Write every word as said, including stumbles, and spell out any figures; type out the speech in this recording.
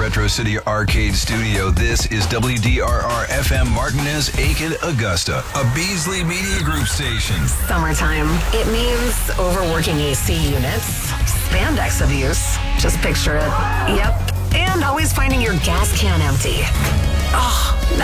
Retro City Arcade Studio. This is W D R R F M Martinez, Aiken, Augusta, a Beasley Media Group station. Summertime. It means overworking A C units, spandex abuse. Just picture it. Yep. And always finding your gas can empty. Oh,